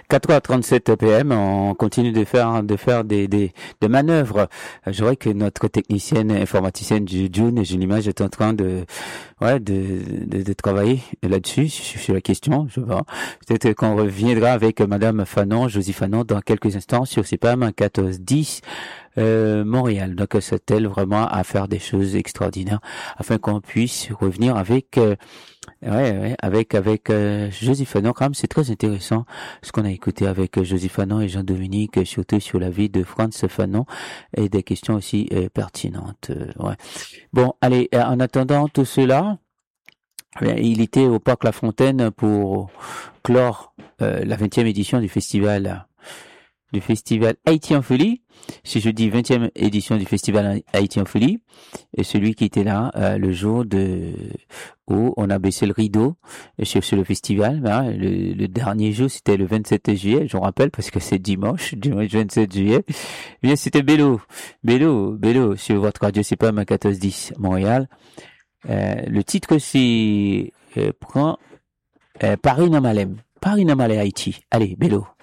4h37 PM, on continue de faire des manœuvres. Je vois que notre technicienne informaticienne June, j'ai l'image, est en train de travailler là-dessus, sur la question, je vois. Peut-être qu'on reviendra avec Madame Fanon, Josie Fanon, dans quelques instants sur CPAM 1410, Montréal. Donc, c'est-elle vraiment à faire des choses extraordinaires afin qu'on puisse revenir avec, avec Josie Fanon. Quand même, c'est très intéressant ce qu'on a écouté avec Josie Fanon et Jean-Dominique, surtout sur la vie de Franz Fanon et des questions aussi pertinentes. Bon, allez, en attendant tout cela, il était au Parc La Fontaine pour clore la 20e édition du festival Haïti en folie. Si je dis 20e édition du festival Haïti en folie, et celui qui était là le jour où on a baissé le rideau sur le festival, le dernier jour, c'était le 27 juillet, je me rappelle parce que c'est dimanche 27 juillet. Eh bien, c'était Bélo sur votre radio CPAM 1410 Montréal. Le titre c'est Paris Namalem Haïti. Allez, Bélo.